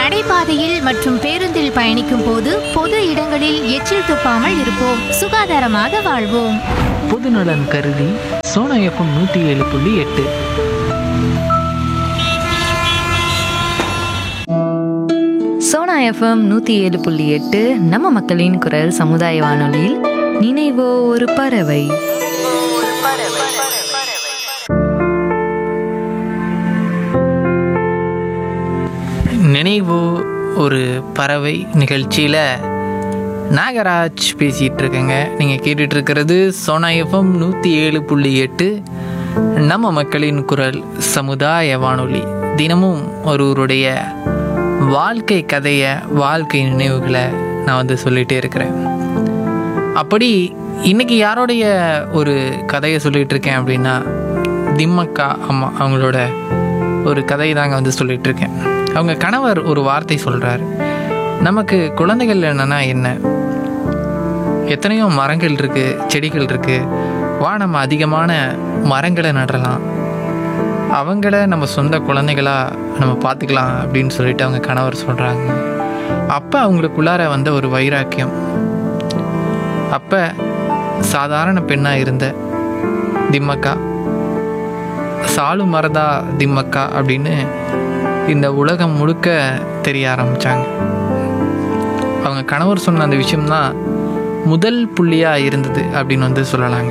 நடைபாதையில் மற்றும் பேருந்தில் பயணிக்கும் போது பொது இடங்களில் எச்சில் துப்பாமல் இருப்போம். சுகாதாரமாக வாழ்வோம். பொதுநலன் கருதி சோனா எஃப்எம் 107.8. சோனா எஃப்எம் 107.8 நம்ம மக்களின் குரல் சமுதாய வானொலியில் நினைவோ ஒரு பறவை. நினைவு ஒரு பறவை நிகழ்ச்சியில் நாகராஜ் பேசிகிட்டு இருக்கேங்க. நீங்கள் கேட்டுட்ருக்கிறது சோனா எஃப்எம் 107.8 நம்ம மக்களின் குரல் சமுதாய வானொலி. தினமும் ஒருவருடைய வாழ்க்கை கதையை, வாழ்க்கை நினைவுகளை நான் சொல்லிகிட்டே இருக்கிறேன். அப்படி இன்றைக்கி யாரோடைய ஒரு கதையை சொல்லிகிட்டு இருக்கேன் அப்படின்னா, திம்மக்கா அம்மா அவங்களோட ஒரு கதையை தாங்க சொல்லிகிட்ருக்கேன். அவங்க கணவர் ஒரு வார்த்தை சொல்கிறார், நமக்கு குழந்தைகள் என்னென்னா என்ன, எத்தனையோ மரங்கள் இருக்குது, செடிகள் இருக்குது, வா நம்ம அதிகமான மரங்களை நடலாம், அவங்கள நம்ம சொந்த குழந்தைகளாக நம்ம பார்த்துக்கலாம் அப்படின்னு சொல்லிட்டு அவங்க கணவர் சொல்கிறாங்க. அப்போ அவங்களுக்குள்ளார வந்த ஒரு வைராக்கியம், அப்போ சாதாரண பெண்ணாக இருந்த திம்மக்கா சாலு மரதா திம்மக்கா அப்படின்னு இந்த உலகம் முழுக்க தெரிய ஆரம்பித்தாங்க. அவங்க கணவர் சொன்ன அந்த விஷயம்தான் முதல் புள்ளியாக இருந்தது அப்படின்னு சொல்லலாங்க.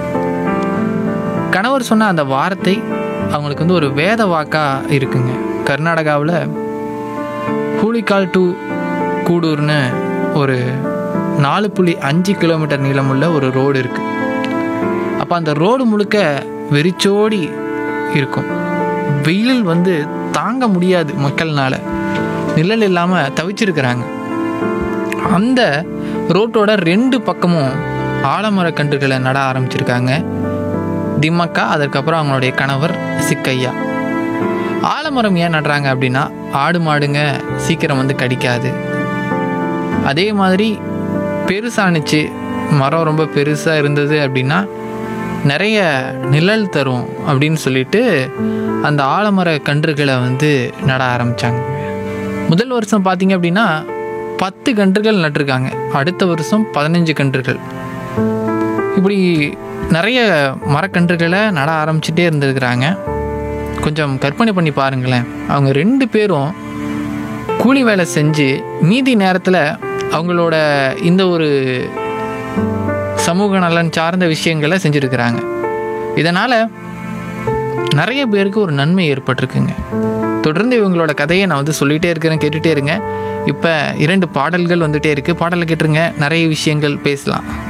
கணவர் சொன்ன அந்த வார்த்தை அவங்களுக்கு ஒரு வேத வாக்காக இருக்குங்க. கர்நாடகாவில் ஹூலிகால் டு கூடூர்னு ஒரு 4.5 கிலோமீட்டர் நீளமுள்ள ஒரு ரோடு இருக்குது. அப்போ அந்த ரோடு முழுக்க வெறிச்சோடி இருக்கும். வெயில் தாங்க முடியாது, மக்கள்னால நிழல் இல்லாமல் தவிச்சிருக்கிறாங்க. அந்த ரோட்டோட 2 பக்கமும் ஆலமர கன்றுகளை நட ஆரம்பிச்சிருக்காங்க திம்மக்கா, அதற்கப்புறம் அவங்களுடைய கணவர் சிக்கையா. ஆலமரம் ஏன் நடுறாங்க அப்படின்னா, ஆடு மாடுங்க சீக்கிரம் கடிக்காது. அதே மாதிரி பெருசானுச்சு, மரம் ரொம்ப பெருசாக இருந்தது அப்படின்னா நிறைய நிழல் தரும் அப்படின்னு சொல்லிட்டு அந்த ஆலமர கன்றுகளை நட ஆரம்பித்தாங்க. முதல் வருஷம் பார்த்திங்க அப்படின்னா 10 கன்றுகள் நட்டிருக்காங்க. அடுத்த வருஷம் 15 கன்றுகள். இப்படி நிறைய மரக்கன்றுகளை நட ஆரம்பிச்சிட்டே இருந்திருக்கிறாங்க. கொஞ்சம் கற்பனை பண்ணி பாருங்களேன், அவங்க 2 பேரும் கூலி வேலை செஞ்சு மீதி நேரத்தில் அவங்களோட இந்த ஒரு சமூக நலன் சார்ந்த விஷயங்களை செஞ்சுருக்கிறாங்க. இதனால் நிறைய பேருக்கு ஒரு நன்மை ஏற்பட்டிருக்குங்க. தொடர்ந்து இவங்களோட கதையை நான் சொல்லிகிட்டே இருக்கிறேன், கேட்டுகிட்டே இருங்க. இப்போ 2 பாடல்கள் வந்துகிட்டே இருக்குது. பாடலை கேட்டுருங்க, நிறைய விஷயங்கள் பேசலாம்.